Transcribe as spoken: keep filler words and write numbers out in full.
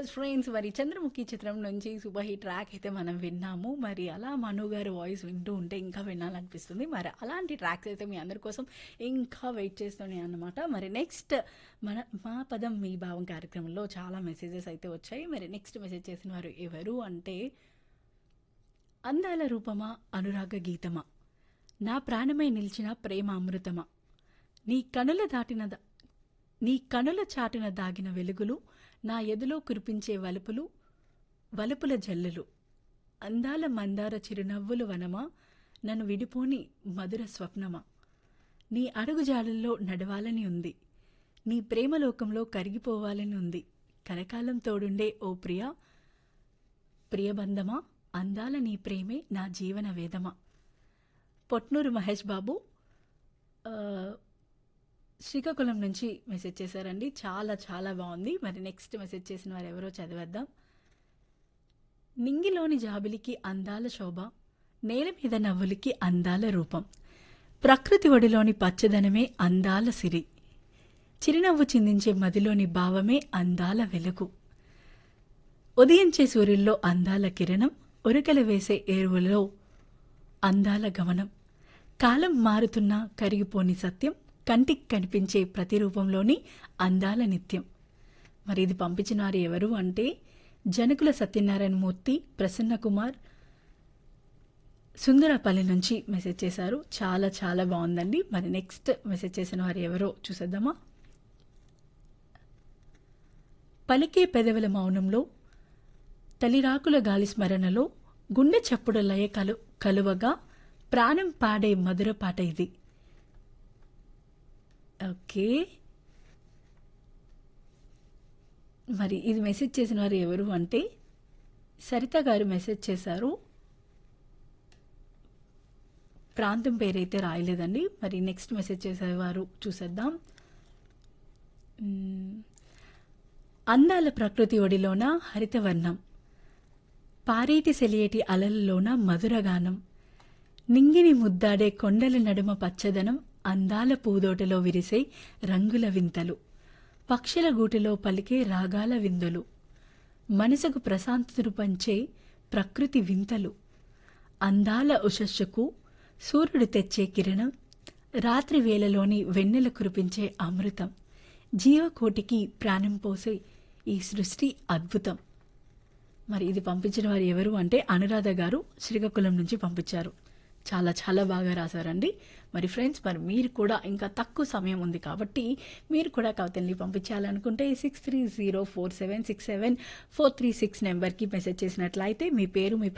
Yes friends, మరి 'చంద్రముఖి' చిత్రం నుంచి సూపర్ హిట్ ట్రాక్ అయితే మనం విన్నాము. మరి అలా మను గారి వాయిస్ వింటూ ఉంటే ఇంకా వినాలనిపిస్తుంది. మరి అలాంటి ట్రాక్స్ అయితే మీ అందరి కోసం ఇంకా వెయిట్ చేస్తున్నాయి అన్నమాట. మరి నెక్స్ట్ మన మా పదం మీ భావం కార్యక్రమంలో చాలా మెసేజెస్ అయితే వచ్చాయి. మరి నెక్స్ట్ మెసేజ్ చేసిన వారు ఎవరు అంటే, అందాల రూపమా అనురాగ గీతమా, నా ప్రాణమై నిలిచిన ప్రేమ అమృతమా, నీ కనుల దాటిన ద- నీ కనుల చాటున దాగిన వెలుగులు, నా ఎదులో కురిపించే వలుపులు వలుపుల జల్లులు, అందాల మందార చిరునవ్వులు వనమా, నన్ను విడిపోని మధుర స్వప్నమా, నీ అడుగుజాడల్లో నడవాలని ఉంది, నీ ప్రేమలోకంలో కరిగిపోవాలని ఉంది, కలకాలం తోడుండే ఓ ప్రియా ప్రియబంధమా, అందాల నీ ప్రేమే నా జీవన వేదమా. పొట్నూరు మహేష్ బాబు ఆ, శ్రీకాకుళం నుంచి మెసేజ్ చేశారండి. చాలా చాలా బాగుంది. మరి నెక్స్ట్ మెసేజ్ చేసిన వారు ఎవరో చదివేద్దాం. నింగిలోని జాబిలికి అందాల శోభ, నేల మీద నవ్వులకి అందాల రూపం, ప్రకృతి ఒడిలోని పచ్చదనమే అందాల సిరి, చిరునవ్వు చిందించే మదిలోని భావమే అందాల వెలుగు, ఉదయించే సూర్యుల్లో అందాల కిరణం, ఉరకలు వేసే ఏరువులో అందాల గమనం, కాలం మారుతున్నా కరిగిపోని సత్యం, కంటికి కనిపించే ప్రతిరూపంలోని అందాల నిత్యం. మరి ఇది పంపించిన వారు ఎవరు అంటే, జనకుల సత్యనారాయణ మూర్తి, ప్రసన్న కుమార్ సుందరపల్లి నుంచి మెసేజ్ చేశారు. చాలా చాలా బాగుందండి. మరి నెక్స్ట్ మెసేజ్ చేసిన వారు ఎవరో చూసేద్దామా. పలికే పెదవుల మౌనంలో, తలిరాకుల గాలి స్మరణలో, గుండె చప్పుడు లయ కలు కలువగా ప్రాణం పాడే మధుర పాట ఇది. ఓకే, మరి ఇది మెసేజ్ చేసిన వారు ఎవరు అంటే, సరిత గారు మెసేజ్ చేశారు. ప్రాంతం పేరైతే రాయలేదండి. మరి నెక్స్ట్ మెసేజ్ చేసేవారు చూసేద్దాం. మ్మ్. అందాల ప్రకృతి ఒడిలోన హరితవర్ణం, పారేటి సెలియేటి అలలలోన మధురగానం, నింగిని ముద్దాడే కొండల నడుమ పచ్చదనం, అందాల పూదోటలో విరిసే రంగుల వింతలు, పక్షుల గూటిలో పలికే రాగాల విందులు, మనసుకు ప్రశాంతతను పంచే ప్రకృతి వింతలు, అందాల ఉషస్సుకు సూర్యుడు తెచ్చే కిరణం, రాత్రి వేళలోని వెన్నెల కురిపించే అమృతం, జీవకోటికి ప్రాణం పోసే ఈ సృష్టి అద్భుతం. మరి ఇది పంపించిన వారు ఎవరు అంటే, అనురాధ గారు శ్రీకాకుళం నుంచి పంపించారు. చాలా చాలా బాగా రాశారండి. మరి ఫ్రెండ్స్, మరి మీరు కూడా ఇంకా తక్కువ సమయం ఉంది కాబట్టి మీరు కూడా కవితల్ని పంపించాలనుకుంటే six three zero four seven six seven four three six నెంబర్కి మెసేజ్ చేసినట్లయితే మీ పేరు, మీ